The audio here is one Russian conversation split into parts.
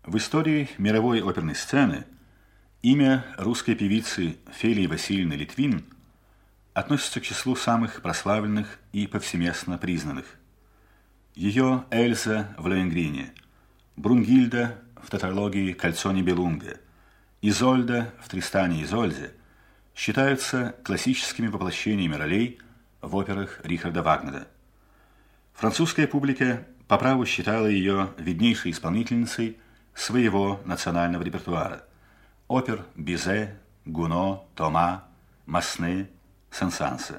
В истории мировой оперной сцены имя русской певицы Фелии Васильевны Литвин относится к числу самых прославленных и повсеместно признанных. Ее Эльза в Лоенгрине, Брунгильда в тетралогии «Кольцо Нибелунга», Изольда в «Тристане и Изольде» считаются классическими воплощениями ролей в операх Рихарда Вагнера. Французская публика по праву считала ее виднейшей исполнительницей своего национального репертуара – опер Бизе, Гуно, Тома, Масне, Сен-Санса.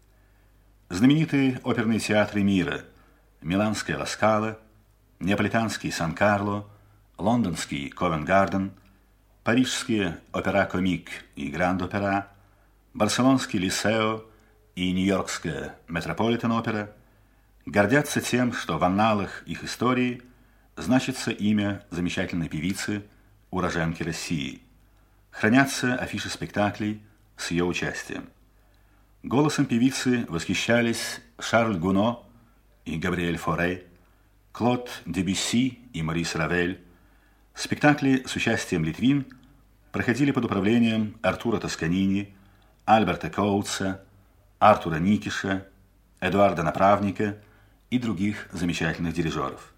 Знаменитые оперные театры мира – Миланская Ла Скала, Неаполитанский Сан-Карло, Лондонский Ковент-Гарден, парижские Опера-Комик и Гранд-Опера, Барселонский Лисео и Нью-Йоркская Метрополитен-Опера гордятся тем, что в анналах их истории значится имя замечательной певицы, уроженки России. Хранятся афиши спектаклей с ее участием. Голосом певицы восхищались Шарль Гуно и Габриэль Форе, Клод Дебюсси и Морис Равель. Спектакли с участием Литвин проходили под управлением Артура Тосканини, Альберта Коутса, Артура Никиша, Эдуарда Направника и других замечательных дирижеров.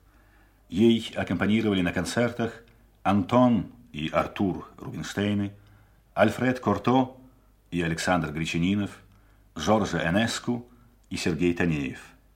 Ей аккомпанировали на концертах Антон и Артур Рубинштейны, Альфред Корто и Александр Гречанинов, Жоржа Энеску и Сергей Танеев.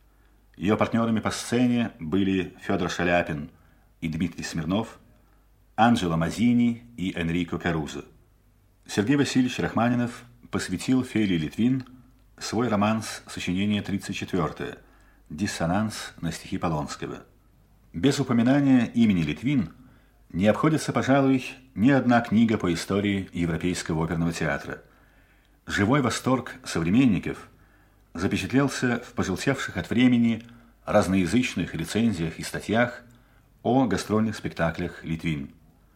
Ее партнерами по сцене были Федор Шаляпин и Дмитрий Смирнов, Анджело Мазини и Энрико Карузо. Сергей Васильевич Рахманинов посвятил Фелии Литвин свой романс сочинения 34 «Диссонанс» на стихи Полонского. Без упоминания имени Литвин не обходится, пожалуй, ни одна книга по истории европейского оперного театра. Живой восторг современников запечатлелся в пожелтевших от времени разноязычных рецензиях и статьях о гастрольных спектаклях Литвин.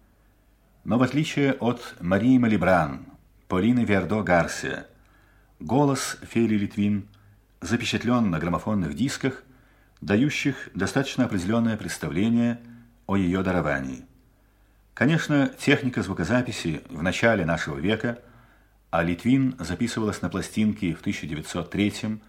Но в отличие от Марии Малибран, Полины Вердо-Гарсия, голос Фелии Литвин запечатлен на граммофонных дисках, дающих достаточно определенное представление о ее даровании. Конечно, техника звукозаписи в начале нашего века, а Литвин записывалась на пластинки в 1903,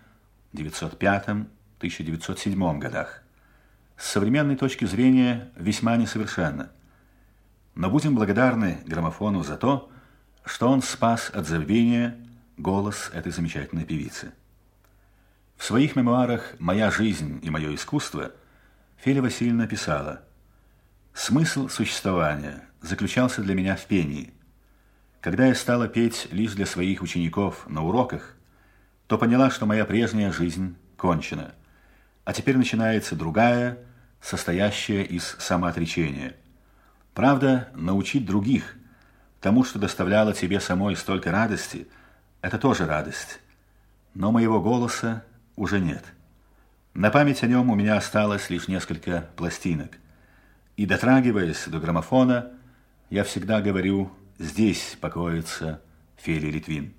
1905, 1907 годах. С современной точки зрения весьма несовершенна. Но будем благодарны граммофону за то, что он спас от забвения голос этой замечательной певицы. В своих мемуарах «Моя жизнь и мое искусство» Фелия Васильевна писала: «Смысл существования заключался для меня в пении. Когда я стала петь лишь для своих учеников на уроках, то поняла, что моя прежняя жизнь кончена, а теперь начинается другая, состоящая из самоотречения. Правда, научить других тому, что доставляло тебе самой столько радости, это тоже радость. Но моего голоса уже нет. На память о нем у меня осталось лишь несколько пластинок. И, дотрагиваясь до граммофона, я всегда говорю: здесь покоится Фелия Литвин».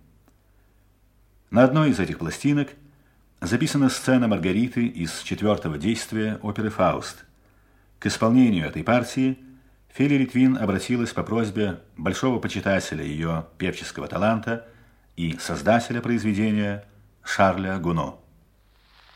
На одной из этих пластинок записана сцена Маргариты из 4-го действия оперы «Фауст». К исполнению этой партии Фелия Литвин обратилась по просьбе большого почитателя ее певческого таланта и создателя произведения Шарля Гуно.